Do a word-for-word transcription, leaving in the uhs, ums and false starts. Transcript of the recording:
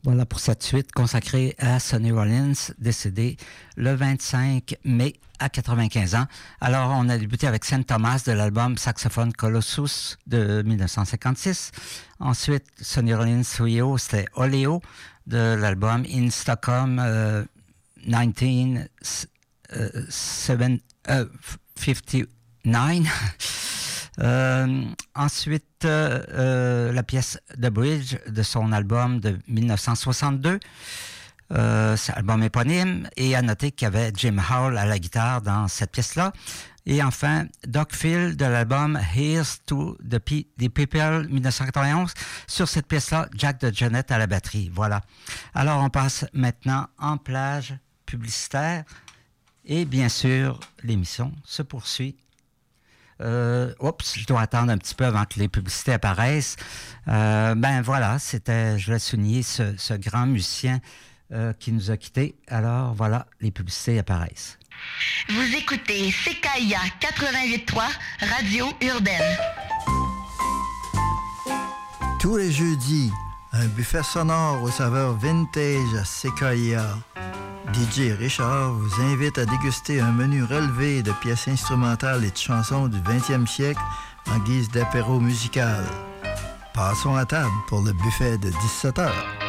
Voilà pour cette suite consacrée à Sonny Rollins, décédé le vingt-cinq mai à quatre-vingt-quinze ans. Alors, on a débuté avec Saint Thomas de l'album Saxophone Colossus de dix-neuf cent cinquante-six. Ensuite, Sonny Rollins Trio, c'était Oleo de l'album In Stockholm euh, dix-neuf cinquante-neuf. Euh, ensuite, euh, euh, la pièce The Bridge de son album de dix-neuf cent soixante-deux, euh, c'est l'album éponyme, et à noter qu'il y avait Jim Howell à la guitare dans cette pièce-là. Et enfin, Doc Phil de l'album Here's to the, P- the People dix-neuf cent quatre-vingt-onze. Sur cette pièce-là, Jack DeJohnette à la batterie. Voilà. Alors, on passe maintenant en plage publicitaire. Et bien sûr, l'émission se poursuit. Euh, oups, je dois attendre un petit peu avant que les publicités apparaissent. Euh, ben voilà, c'était, je voulais souligner ce, ce grand musicien euh, qui nous a quittés. Alors voilà, les publicités apparaissent. Vous écoutez C K I A quatre-vingt-huit point trois, Radio Urbaine. Tous les jeudis, un buffet sonore aux saveurs vintage à C K I A. D J Richard vous invite à déguster un menu relevé de pièces instrumentales et de chansons du vingtième siècle en guise d'apéro musical. Passons à table pour le buffet de dix-sept heures.